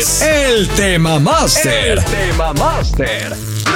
El Tema Master. El Tema Master.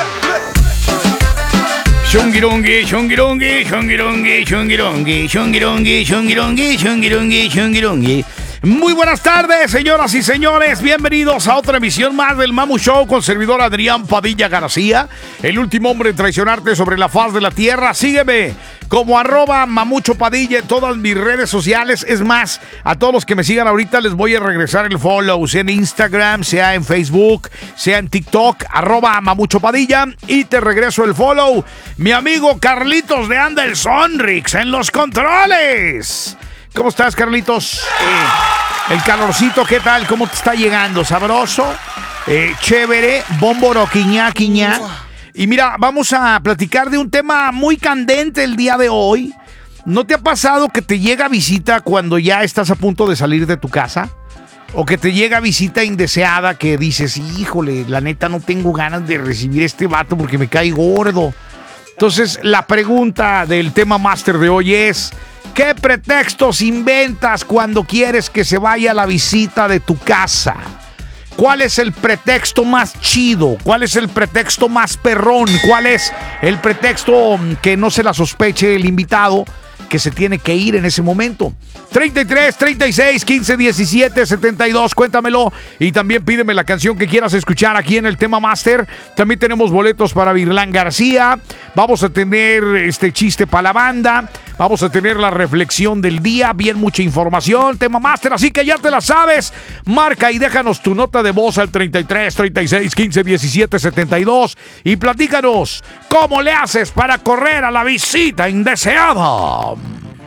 Shungirungi, shungirungi, shungirungi, shungirungi, shungirungi, shungirungi, shungirungi, shungirungi. Muy buenas tardes, señoras y señores. Bienvenidos a otra emisión más del Mamu Show con servidor Adrián Padilla García, el último hombre en traicionarte sobre la faz de la tierra. Sígueme como @Mamucho Padilla en todas mis redes sociales. Es más, a todos los que me sigan ahorita les voy a regresar el follow, sea en Instagram, sea en Facebook, sea en TikTok, @Mamucho Padilla, y te regreso el follow. Mi amigo Carlitos de Andel Sonrix en los controles. ¿Cómo estás, Carlitos? El calorcito, ¿qué tal? ¿Cómo te está llegando? ¿Sabroso? Chévere, bómboro, quiñá. Y mira, vamos a platicar de un tema muy candente el día de hoy. ¿No te ha pasado que te llega visita cuando ya estás a punto de salir de tu casa? O que te llega visita indeseada que dices, híjole, la neta no tengo ganas de recibir a este vato porque me cae gordo. Entonces, la pregunta del Tema Master de hoy es: ¿qué pretextos inventas cuando quieres que se vaya la visita de tu casa? ¿Cuál es el pretexto más chido? ¿Cuál es el pretexto más perrón? ¿Cuál es el pretexto que no se la sospeche el invitado que se tiene que ir en ese momento? 33, 36, 15, 17, 72, cuéntamelo. Y también pídeme la canción que quieras escuchar aquí en el Tema Master. También tenemos boletos para Virlán García. Vamos a tener este chiste para la banda. Vamos a tener la reflexión del día. Bien, mucha información, Tema Master. Así que ya te la sabes. Marca y déjanos tu nota de voz al 33, 36, 15, 17, 72. Y platícanos cómo le haces para correr a la visita indeseada.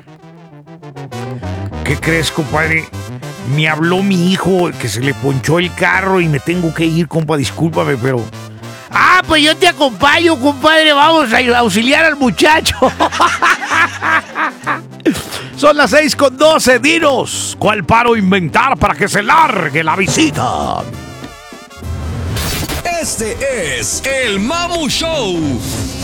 ¿Qué crees, compadre? Me habló mi hijo que se le ponchó el carro y me tengo que ir, compa. Discúlpame, pero... pues yo te acompaño, compadre. Vamos a auxiliar al muchacho. Son las 6:12. Dinos, ¿cuál paro inventar para que se largue la visita? Este es el Mamu Show.